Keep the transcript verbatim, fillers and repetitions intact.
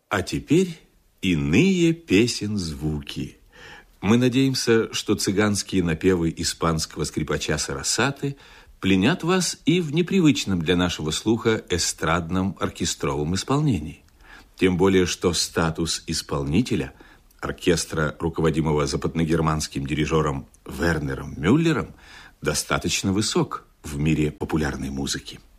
А теперь иные песен звуки. Мы надеемся, что цыганские напевы испанского скрипача Сарасаты пленят вас и в непривычном для нашего слуха эстрадном оркестровом исполнении. Тем более, что статус исполнителя оркестра, руководимого западногерманским дирижером Вернером Мюллером, достаточно высок в мире популярной музыки.